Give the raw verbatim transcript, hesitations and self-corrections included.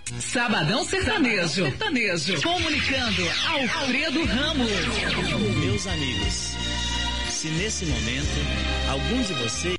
Sabadão Sertanejo. Sertanejo. Comunicando Alfredo Ramos. Meus amigos, se nesse momento algum de vocês